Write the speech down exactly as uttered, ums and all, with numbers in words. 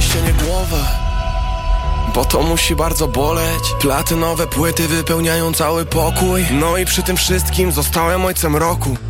naniesienie głowę, bo to musi bardzo boleć. Platynowe płyty wypełniają cały pokój. No i przy tym wszystkim zostałem ojcem roku.